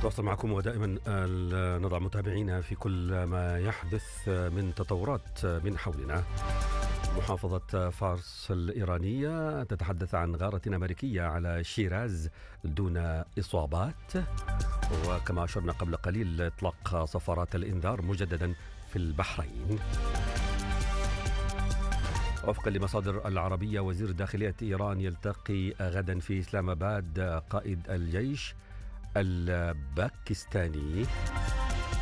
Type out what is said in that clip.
نتواصل معكم ودائما نضع متابعينا في كل ما يحدث من تطورات من حولنا. محافظة فارس الإيرانية تتحدث عن غارة أمريكية على شيراز دون إصابات، وكما أشرنا قبل قليل إطلاق صفارات الإنذار مجددا في البحرين. وفقا لمصادر العربية، وزير داخلية إيران يلتقي غدا في إسلام آباد قائد الجيش الباكستاني